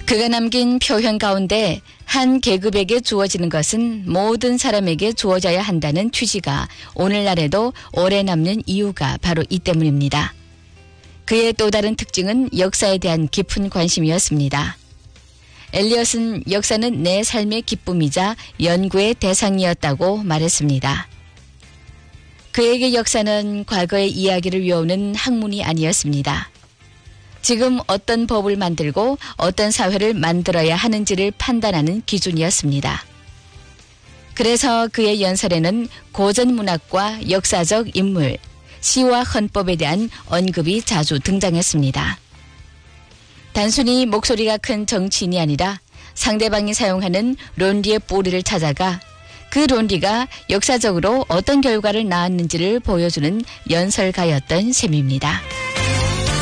그가 남긴 표현 가운데 한 계급에게 주어지는 것은 모든 사람에게 주어져야 한다는 취지가 오늘날에도 오래 남는 이유가 바로 이 때문입니다. 그의 또 다른 특징은 역사에 대한 깊은 관심이었습니다. 엘리엇은 역사는 내 삶의 기쁨이자 연구의 대상이었다고 말했습니다. 그에게 역사는 과거의 이야기를 외우는 학문이 아니었습니다. 지금 어떤 법을 만들고 어떤 사회를 만들어야 하는지를 판단하는 기준이었습니다. 그래서 그의 연설에는 고전 문학과 역사적 인물, 시와 헌법에 대한 언급이 자주 등장했습니다. 단순히 목소리가 큰 정치인이 아니라 상대방이 사용하는論리의 뿌리를 찾아가 그 논리가 역사적으로 어떤 결과를 낳았는지를 보여주는 연설가였던 셈입니다.